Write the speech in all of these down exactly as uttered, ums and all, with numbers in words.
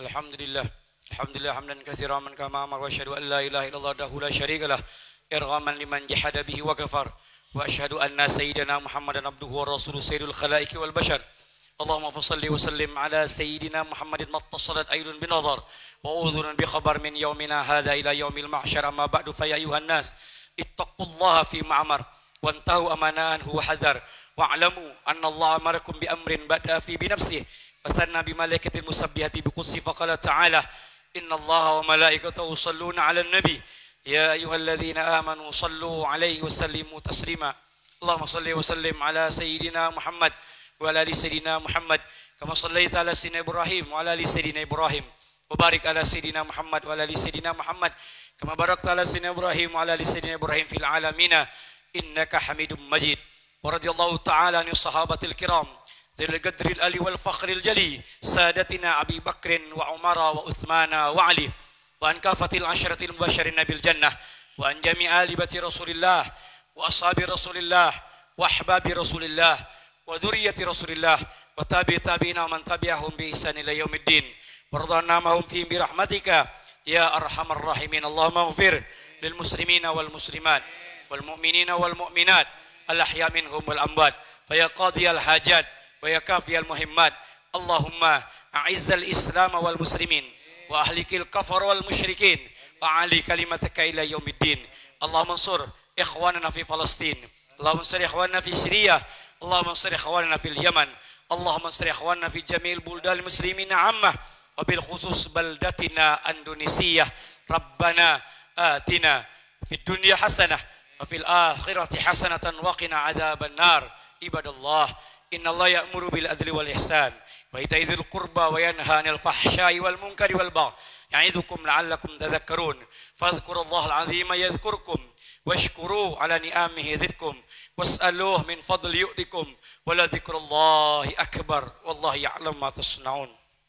الحمد لله الحمد لله حمدا كثيرا من كما أمر وأشهد أن لا إله إلا الله وحده لا شريك له إرغاما لمن جحد به وكفر وأشهد أن سيدنا محمدا عبده ورسوله سيد الخلائق والبشر اللهم فصل وسلم على سيدنا محمد ما اتصلت أيد بنظر وأذن بخبر من يومنا هذا إلى يوم المعشر أما بعد فيا أيها الناس اتقوا الله في معمر وانتهوا أمانا عنه وحذر واعلموا أن الله أمركم بأمر بدأ في بنفسه وثنى بملائكة المسبحة بقدسه فقال تعالى إن الله وملائكته يصلون على النبي يا أيها الذين آمنوا صلوا عليه وسلموا تسليما اللهم صل وسلم على سيدنا محمد وعلى آل سيدنا محمد كما صليت على سيدنا إبراهيم وعلى آل سيدنا إبراهيم وبارك على سيدنا محمد وعلى آل سيدنا محمد كما باركت على سيدنا إبراهيم وعلى آل سيدنا إبراهيم في العالمين إنك حميد مجيد ورضي الله تعالى عن الصحابة الكرام ذي القدر الألي والفخر الجلي سادتنا أبي بكر وعمر وعثمان وعلي وأن كافة العشرة المبشرين بالجنة وأن جميع آل بيت رسول الله وأصحاب رسول الله وأحباب رسول الله وذرية رسول الله وتابع تابعين ومن تبعهم بإحسان إلى يوم الدين وارضنا معهم فيهم برحمتك يا أرحم الراحمين اللهم اغفر للمسلمين والمسلمات والمؤمنين والمؤمنات الأحياء منهم والأموات فيا قاضي الحاجات ويا كافي المهمات اللهم أعز الإسلام والمسلمين وأهلك الكفر والمشركين وعلي كلمتك إلى يوم الدين اللهم انصر إخواننا في فلسطين اللهم انصر إخواننا في سوريا اللهم انصر إخواننا في اليمن اللهم انصر إخواننا في جميع البلدان المسلمين عامة وبالخصوص بلدتنا أندونيسيا ربنا آتنا في الدنيا حسنة وفي الآخرة حسنة وقنا عذاب النار عباد الله إن الله يأمر بالعدل والإحسان وإيتاء ذي القربى وينهى عن الفحشاء والمنكر والبغي يعظكم لعلكم تذكرون فاذكروا الله العظيم يذكركم واشكروه على نعمه يزدكم واسألوه من فضل يؤتكم ولذكر الله أكبر والله يعلم ما تصنعون.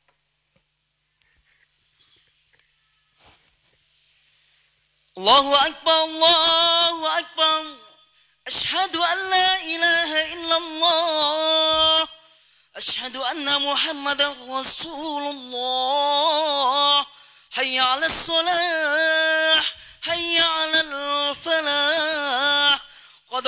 الله أكبر الله أكبر أشهد أن لا إله إلا الله أشهد أن محمدا رسول الله حي على الصلاة حي على الفلاح